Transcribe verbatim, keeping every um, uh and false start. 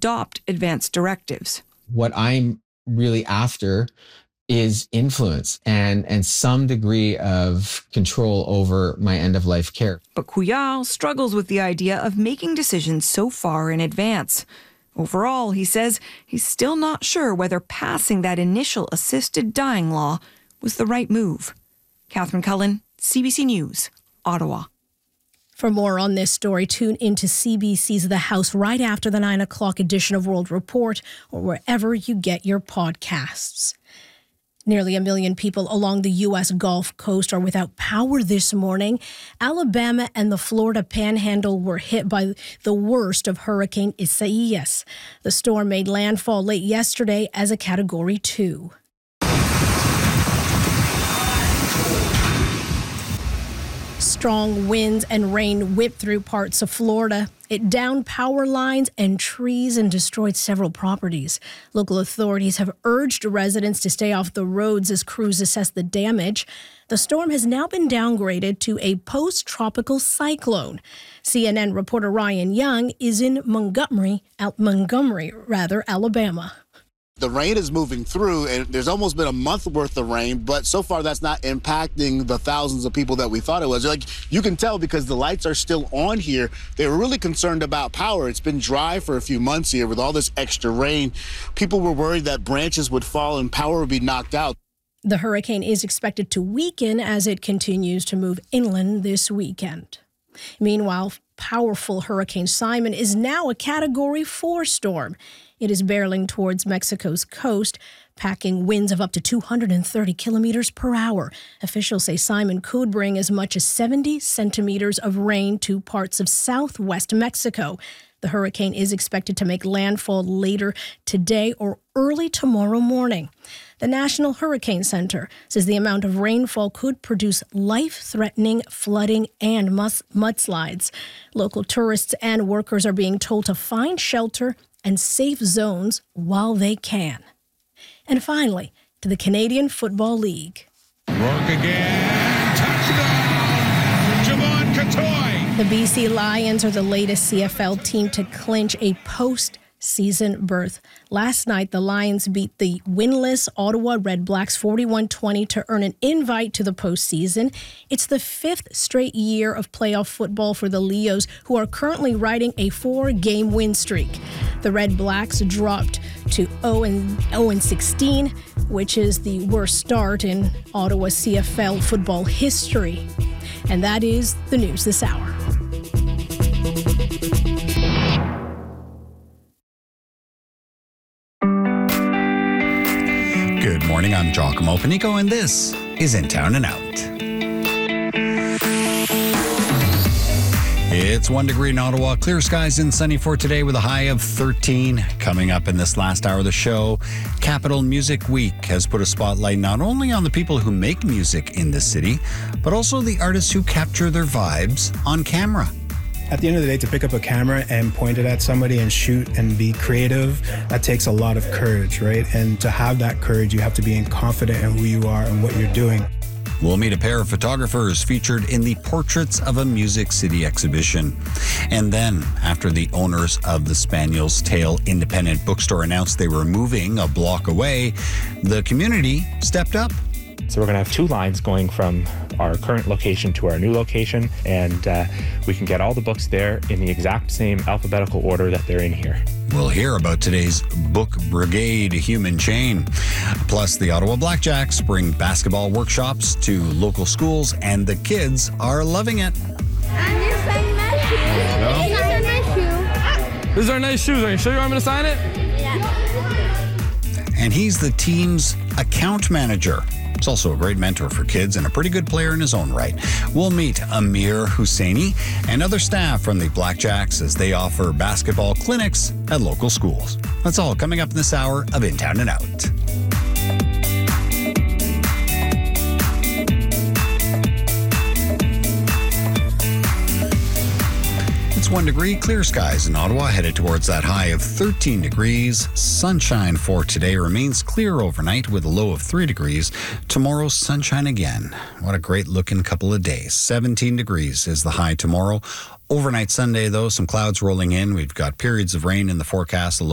adopt advanced directives. What I'm really after is influence and, and some degree of control over my end-of-life care. But Couillard struggles with the idea of making decisions so far in advance. Overall, he says he's still not sure whether passing that initial assisted dying law was the right move. Catherine Cullen, C B C News, Ottawa. For more on this story, tune into C B C's The House right after the nine o'clock edition of World Report or wherever you get your podcasts. Nearly a million people along the U S Gulf Coast are without power this morning. Alabama and the Florida Panhandle were hit by the worst of Hurricane Isaias. The storm made landfall late yesterday as a Category two. Strong winds and rain whipped through parts of Florida. It downed power lines and trees and destroyed several properties. Local authorities have urged residents to stay off the roads as crews assess the damage. The storm has now been downgraded to a post-tropical cyclone. C N N reporter Ryan Young is in Montgomery, Al- Montgomery, rather, Alabama. The rain is moving through, and there's almost been a month worth of rain, but so far that's not impacting the thousands of people that we thought it was. Like, you can tell because the lights are still on here. They were really concerned about power. It's been dry for a few months here with all this extra rain. People were worried that branches would fall and power would be knocked out. The hurricane is expected to weaken as it continues to move inland this weekend. Meanwhile, powerful Hurricane Simon is now a Category four storm. It is barreling towards Mexico's coast, packing winds of up to two hundred thirty kilometers per hour. Officials say Simon could bring as much as seventy centimeters of rain to parts of southwest Mexico. The hurricane is expected to make landfall later today or early tomorrow morning. The National Hurricane Center says the amount of rainfall could produce life-threatening flooding and mus- mudslides. Local tourists and workers are being told to find shelter and safe zones while they can. And finally, to the Canadian Football League. Rourke again. Touchdown! Javon Catoy. The B C Lions are the latest C F L team to clinch a post-season berth. Last night, the Lions beat the winless Ottawa Red Blacks forty-one twenty to earn an invite to the postseason. It's the fifth straight year of playoff football for the Leos, who are currently riding a four-game win streak. The Red Blacks dropped to oh and sixteen, which is the worst start in Ottawa C F L football history. And that is the news this hour. Good morning, I'm Giacomo Panico, and this is In Town and Out. It's one degree in Ottawa, clear skies and sunny for today with a high of thirteen. Coming up in this last hour of the show, Capital Music Week has put a spotlight not only on the people who make music in the city, but also the artists who capture their vibes on camera. At the end of the day, to pick up a camera and point it at somebody and shoot and be creative, that takes a lot of courage, right? And to have that courage, you have to be confident in who you are and what you're doing. We'll meet a pair of photographers featured in the Portraits of a Music City exhibition. And then, after the owners of the Spaniel's Tale Independent Bookstore announced they were moving a block away, the community stepped up. So we're going to have two lines going from our current location to our new location, and uh, we can get all the books there in the exact same alphabetical order that they're in here. We'll hear about today's Book Brigade human chain. Plus, the Ottawa Blackjacks bring basketball workshops to local schools, and the kids are loving it. I'm your friend Matthew. These are nice shoes. These are nice shoes. Are you sure you want me to sign it? Yeah. And he's the team's account manager. He's also a great mentor for kids and a pretty good player in his own right. We'll meet Amir Husseini and other staff from the Blackjacks as they offer basketball clinics at local schools. That's all coming up in this hour of In Town and Out. It's one degree, clear skies in Ottawa, headed towards that high of thirteen degrees. Sunshine for today remains clear overnight with a low of three degrees. Tomorrow, sunshine again. What a great looking couple of days. seventeen degrees is the high tomorrow. Overnight Sunday, though, some clouds rolling in. We've got periods of rain in the forecast.